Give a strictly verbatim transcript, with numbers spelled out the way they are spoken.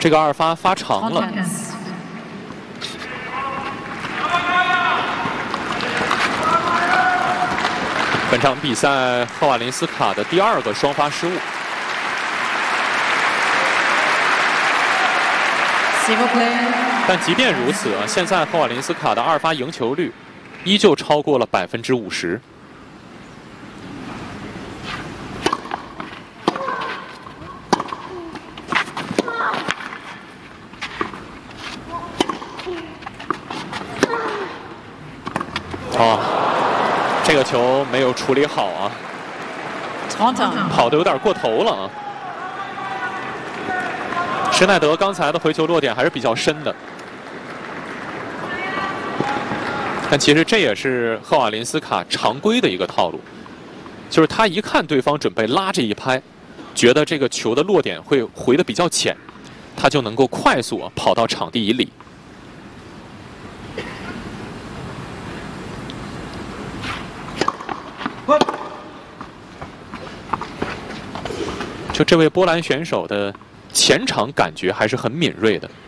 这个二发发长了。本场比赛赫瓦林斯卡的第二个双发失误。但即便如此啊，现在赫瓦林斯卡的二发赢球率依旧超过了百分之五十。 哦，这个球没有处理好啊，跑得有点过头了啊。施耐德刚才的回球落点还是比较深的，但其实这也是赫瓦林斯卡常规的一个套路，就是他一看对方准备拉这一拍，觉得这个球的落点会回得比较浅，他就能够快速啊跑到场地以里。 就这位波兰选手的前场感觉还是很敏锐的。